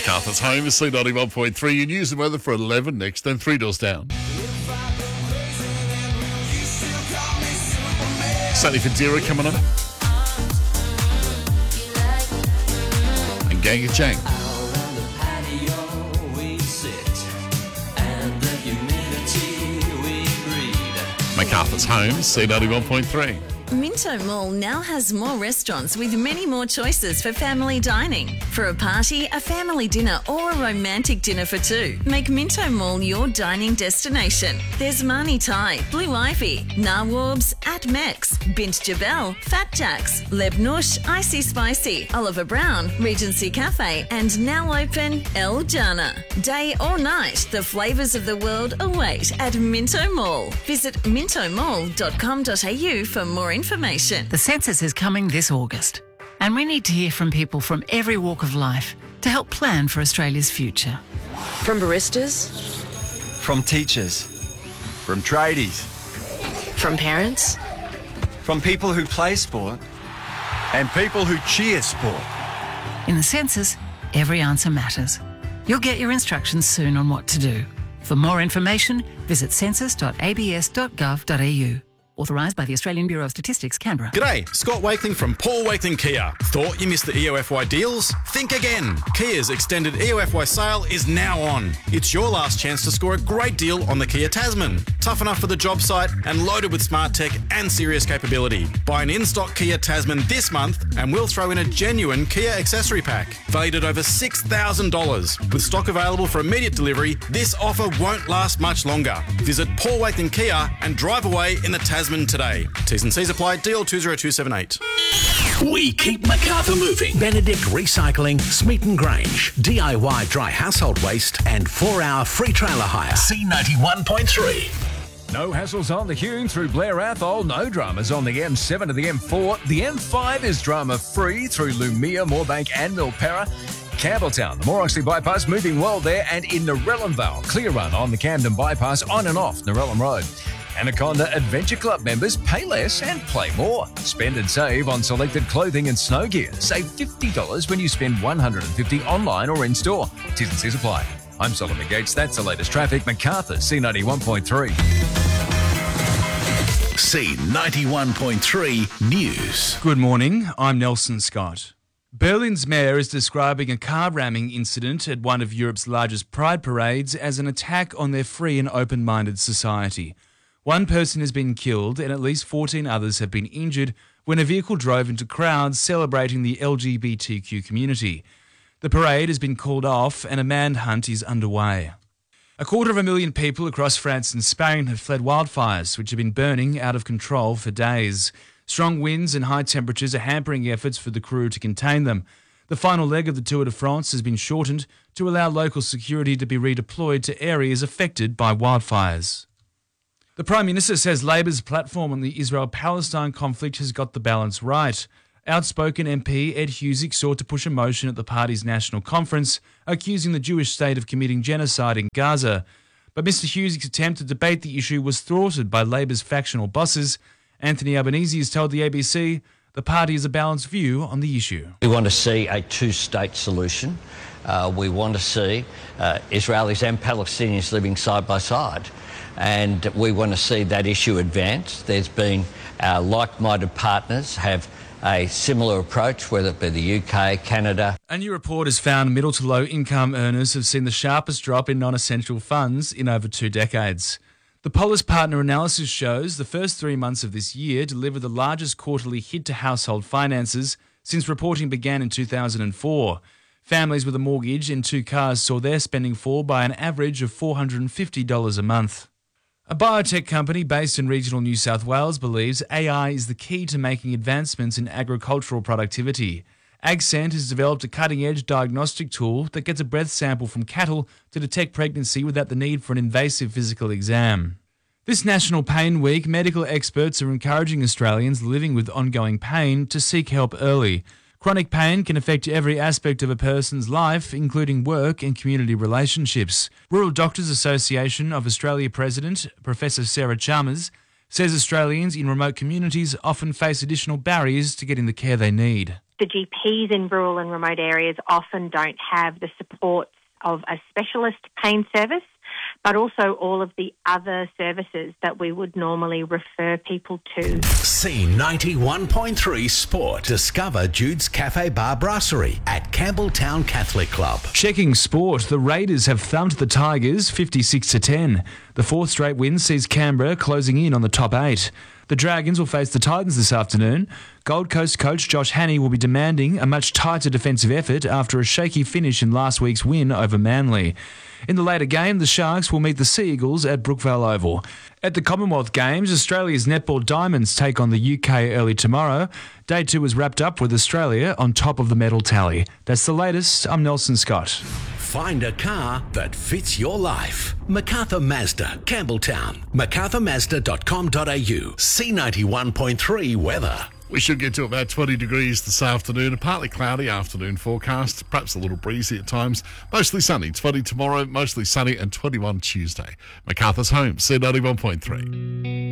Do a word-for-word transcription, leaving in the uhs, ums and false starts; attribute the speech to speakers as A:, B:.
A: Macarthur's home is C ninety-one point three. Your news and weather for eleven next, then three doors down. Sally Fadira coming up. And Gang of Chang. Macarthur's home, C ninety-one point three.
B: Minto Mall now has more restaurants with many more choices for family dining. For a party, a family dinner or a romantic dinner for two, make Minto Mall your dining destination. There's Mani Thai, Blue Ivy, Nawabs, At Mex, Bint Jabel, Fat Jacks, Leb Nush, Icy Spicy, Oliver Brown, Regency Cafe and now open El Jana. Day or night, the flavours of the world await at Minto Mall. Visit minto mall dot com dot a u for more information. Information.
C: The census is coming this August, and we need to hear from people from every walk of life to help plan for Australia's future.
D: From baristas,
E: from teachers, from tradies,
D: from parents,
E: from people who play sport, and people who cheer sport.
C: In the census, every answer matters. You'll get your instructions soon on what to do. For more information, visit census dot a b s dot gov dot a u. Authorised by the Australian Bureau of Statistics, Canberra.
F: G'day, Scott Wakeling from Paul Wakeling Kia. Thought you missed the E O F Y deals? Think again. Kia's extended E O F Y sale is now on. It's your last chance to score a great deal on the Kia Tasman. Tough enough for the job site and loaded with smart tech and serious capability. Buy an in-stock Kia Tasman this month and we'll throw in a genuine Kia accessory pack, valued at over six thousand dollars. With stock available for immediate delivery, this offer won't last much longer. Visit Paul Wakeling Kia and drive away in the Tasman today. T's and C's apply. D L two zero two seven eight.
G: We keep Macarthur moving. Benedict Recycling, Smeaton Grange, D I Y dry household waste and four hour free trailer hire. C ninety-one point three.
H: No hassles on the Hume through Blair Athol, no dramas on the M seven to the M four. The M five is drama free through Lumia, Moorebank and Milperra. Campbelltown, the Mooroxley Bypass moving well there, and in Narellan Vale, clear run on the Camden Bypass on and off Narellan Road. Anaconda Adventure Club members pay less and play more. Spend and save on selected clothing and snow gear. Save fifty dollars when you spend one hundred fifty dollars online or in-store. T's and C's apply. I'm Solomon Gates. That's the latest traffic. Macarthur, C ninety-one point three.
G: C ninety-one point three News.
I: Good morning, I'm Nelson Scott. Berlin's mayor is describing a car ramming incident at one of Europe's largest pride parades as an attack on their free and open-minded society. One person has been killed and at least fourteen others have been injured when a vehicle drove into crowds celebrating the L G B T Q community. The parade has been called off and a manhunt is underway. A quarter of a million people across France and Spain have fled wildfires, which have been burning out of control for days. Strong winds and high temperatures are hampering efforts for the crew to contain them. The final leg of the Tour de France has been shortened to allow local security to be redeployed to areas affected by wildfires. The Prime Minister says Labor's platform on the Israel-Palestine conflict has got the balance right. Outspoken M P Ed Husic sought to push a motion at the party's national conference accusing the Jewish state of committing genocide in Gaza. But Mister Husic's attempt to debate the issue was thwarted by Labor's factional bosses. Anthony Albanese has told the A B C the party has a balanced view on the issue.
J: We want to see a two-state solution. Uh, we want to see uh, Israelis and Palestinians living side by side. And we want to see that issue advance. There's been our like-minded partners have a similar approach, whether it be the U K, Canada.
I: A new report has found middle to low income earners have seen the sharpest drop in non-essential funds in over two decades. The Polis Partner analysis shows the first three months of this year delivered the largest quarterly hit to household finances since reporting began in two thousand four. Families with a mortgage and two cars saw their spending fall by an average of four hundred fifty dollars a month. A biotech company based in regional New South Wales believes A I is the key to making advancements in agricultural productivity. AgScent has developed a cutting-edge diagnostic tool that gets a breath sample from cattle to detect pregnancy without the need for an invasive physical exam. This National Pain Week, medical experts are encouraging Australians living with ongoing pain to seek help early. Chronic pain can affect every aspect of a person's life, including work and community relationships. Rural Doctors Association of Australia President, Professor Sarah Chalmers, says Australians in remote communities often face additional barriers to getting the care they need.
K: The G Ps in rural and remote areas often don't have the support of a specialist pain service, but also all of the other services that we would normally refer people to.
G: C ninety-one point three Sport. Discover Jude's Cafe Bar Brasserie at Campbelltown Catholic Club.
I: Checking sport, the Raiders have thumped the Tigers fifty-six to ten. The fourth straight win sees Canberra closing in on the top eight. The Dragons will face the Titans this afternoon. Gold Coast coach Josh Hannay will be demanding a much tighter defensive effort after a shaky finish in last week's win over Manly. In the later game, the Sharks will meet the Sea Eagles at Brookvale Oval. At the Commonwealth Games, Australia's netball Diamonds take on the U K early tomorrow. Day two is wrapped up with Australia on top of the medal tally. That's the latest. I'm Nelson Scott.
G: Find a car that fits your life. MacArthur Mazda, Campbelltown. macarthur mazda dot com dot a u. C ninety-one point three weather.
A: We should get to about twenty degrees this afternoon. A partly cloudy afternoon forecast, perhaps a little breezy at times. Mostly sunny, twenty tomorrow, mostly sunny and twenty-one Tuesday. MacArthur's home, C ninety-one point three.